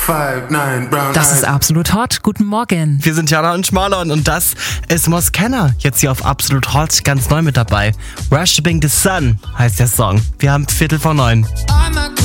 Das ist Absolut Hot. Guten Morgen. Wir sind Jana und Schmarlon und das ist Moskenna. Jetzt hier auf Absolut Hot, ganz neu mit dabei. Worshipping the Sun heißt der Song. Wir haben 8:45.